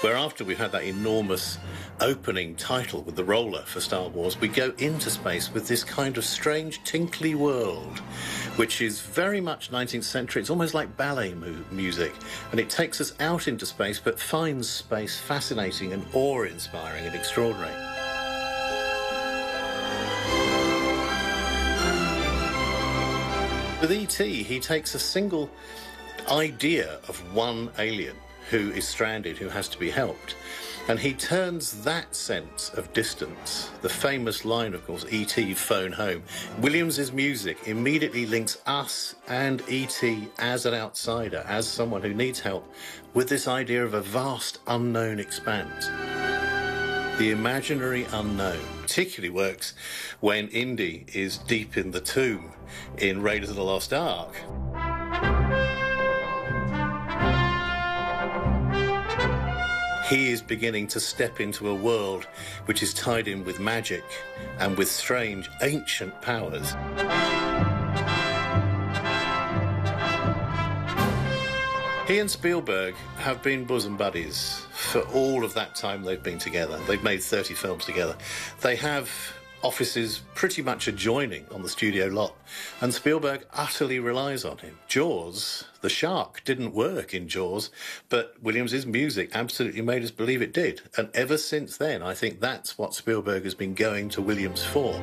where after we've had that enormous opening title with the roller for Star Wars, we go into space with this kind of strange tinkly world, which is very much 19th century. It's almost like ballet music, and it takes us out into space but finds space fascinating and awe-inspiring and extraordinary. With E.T., he takes a single idea of one alien who is stranded, who has to be helped, and he turns that sense of distance, the famous line, of course, E.T. phone home. Williams's music immediately links us and E.T. as an outsider, as someone who needs help, with this idea of a vast unknown expanse. The imaginary unknown particularly works when Indy is deep in the tomb in Raiders of the Lost Ark. He is beginning to step into a world which is tied in with magic and with strange ancient powers. He and Spielberg have been bosom buddies for all of that time they've been together. They've made 30 films together. They have offices pretty much adjoining on the studio lot, and Spielberg utterly relies on him. Jaws, the shark, didn't work in Jaws, but Williams' music absolutely made us believe it did. And ever since then, I think that's what Spielberg has been going to Williams for.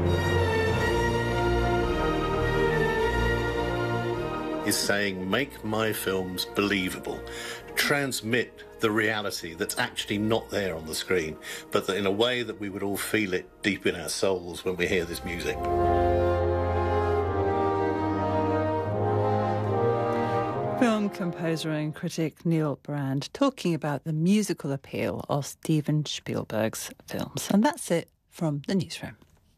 Is saying, make my films believable, transmit the reality that's actually not there on the screen, but that in a way that we would all feel it deep in our souls when we hear this music. Film composer and critic Neil Brand talking about the musical appeal of Steven Spielberg's films. And that's it from the newsroom.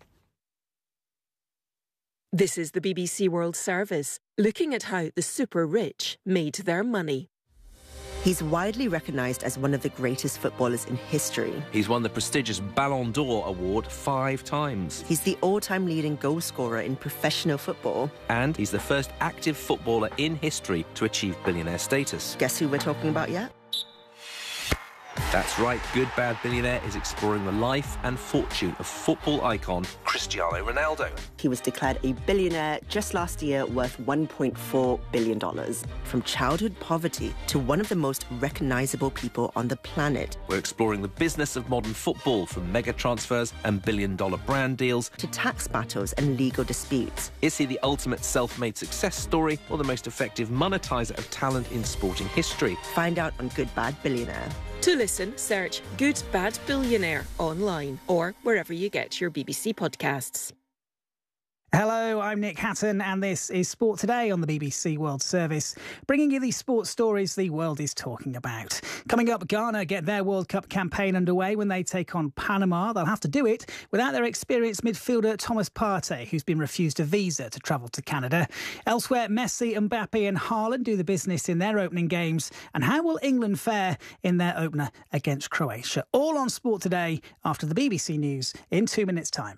This is the BBC World Service, looking at how the super rich made their money. He's widely recognised as one of the greatest footballers in history. He's won the prestigious Ballon d'Or award 5 times. He's the all-time leading goal scorer in professional football. And he's the first active footballer in history to achieve billionaire status. Guess who we're talking about yet? That's right, Good Bad Billionaire is exploring the life and fortune of football icon Cristiano Ronaldo. He was declared a billionaire just last year, worth $1.4 billion. From childhood poverty to one of the most recognisable people on the planet. We're exploring the business of modern football, from mega transfers and billion-dollar brand deals to tax battles and legal disputes. Is he the ultimate self-made success story or the most effective monetizer of talent in sporting history? Find out on Good Bad Billionaire. To listen, search Good Bad Billionaire online or wherever you get your BBC podcasts. Hello, I'm Nick Hatton and this is Sport Today on the BBC World Service, bringing you the sports stories the world is talking about. Coming up, Ghana get their World Cup campaign underway when they take on Panama. They'll have to do it without their experienced midfielder Thomas Partey, who's been refused a visa to travel to Canada. Elsewhere, Messi, Mbappe and Haaland do the business in their opening games. And how will England fare in their opener against Croatia? All on Sport Today after the BBC News in 2 minutes' time.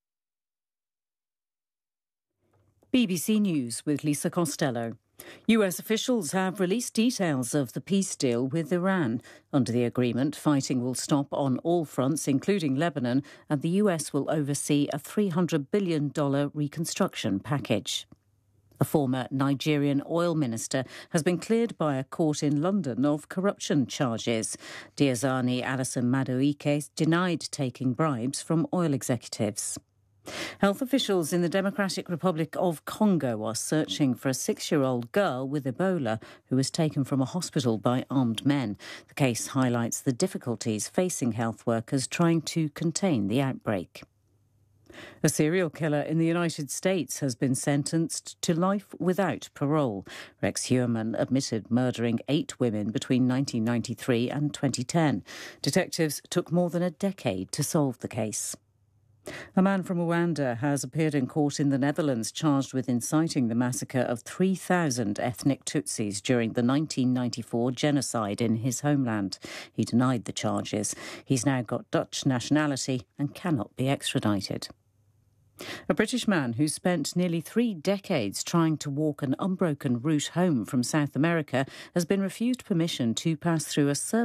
BBC News with Lisa Costello. US officials have released details of the peace deal with Iran. Under the agreement, fighting will stop on all fronts, including Lebanon, and the US will oversee a $300 billion reconstruction package. A former Nigerian oil minister has been cleared by a court in London of corruption charges. Diazani Alison Madueke denied taking bribes from oil executives. Health officials in the Democratic Republic of Congo are searching for a 6-year-old girl with Ebola who was taken from a hospital by armed men. The case highlights the difficulties facing health workers trying to contain the outbreak. A serial killer in the United States has been sentenced to life without parole. Rex Heuermann admitted murdering 8 women between 1993 and 2010. Detectives took more than a decade to solve the case. A man from Rwanda has appeared in court in the Netherlands charged with inciting the massacre of 3,000 ethnic Tutsis during the 1994 genocide in his homeland. He denied the charges. He's now got Dutch nationality and cannot be extradited. A British man who spent nearly 3 decades trying to walk an unbroken route home from South America has been refused permission to pass through a